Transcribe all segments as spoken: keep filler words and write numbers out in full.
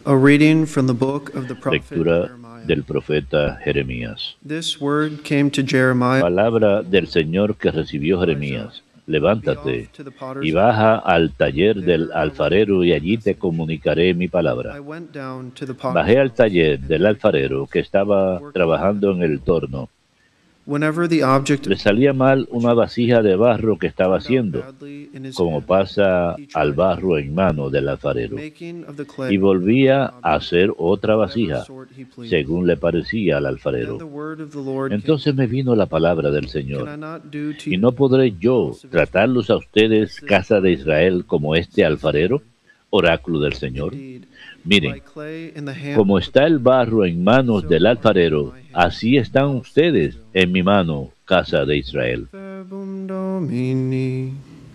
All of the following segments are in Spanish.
A reading from the book of the prophet Lectura Jeremiah. del profeta Jeremías. This word came to Jeremiah. Palabra del Señor que recibió Jeremías. Levántate y baja al taller del alfarero y allí te comunicaré mi palabra. I went down to the potter's Bajé al house, taller and del alfarero que estaba trabajando en el torno. whenever the object Le salía mal una vasija de barro que estaba turned out haciendo, badly in his como hand, pasa he tried al barro en mano del the alfarero, making of the clay, y volvía a hacer otra whatever vasija, sort he pleased. según le parecía al Then alfarero. the word of the Lord came. Entonces me vino la palabra del Can Señor. I not do to ¿Y you no podré yo house of tratarlos a ustedes, casa de Israel, como este alfarero? Oráculo del Señor. Indeed, Miren, like clay in the hand como of the está el potter, barro en manos del alfarero, así están ustedes en mi mano, casa de Israel. Verbum Domini.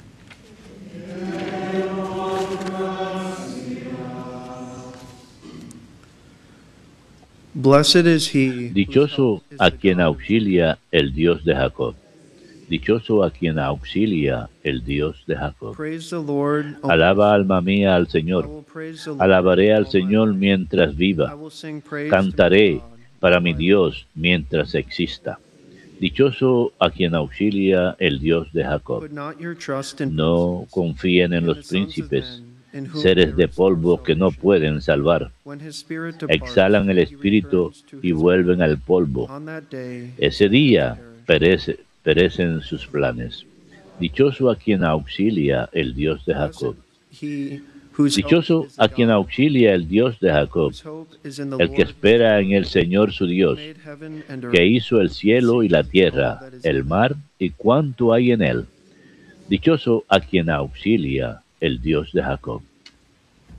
Blessed is he whose Dichoso help is a the quien God of auxilia el Dios de Jacob. Dichoso a quien auxilia el Dios de Jacob. Praise the Lord. O Alaba alma mía al I Señor. will praise the Lord Alabaré al all my Señor life. mientras I viva. will sing praise to my Cantaré God para all mi my Dios mientras exista. Dichoso a quien auxilia el Dios de life. Jacob. Put not your trust in No princes, confíen en in los the sons of príncipes, men, in whom seres there de is no polvo que no salvation. pueden salvar. When his spirit departs, Exhalan el he espíritu returns to y his vuelven place. al polvo. On that day, his Ese plans día perish. perece, perecen sus planes. Dichoso a quien auxilia el Dios de Blessed Jacob. he whose hope Dichoso is the a quien God, auxilia el Dios de Jacob, whose hope is in the el que Lord, espera en el Señor su who Dios, made heaven and earth, que hizo el the cielo y la seas and all tierra, that is el in them. mar y cuanto hay en él. Dichoso a quien auxilia el Dios de Jacob.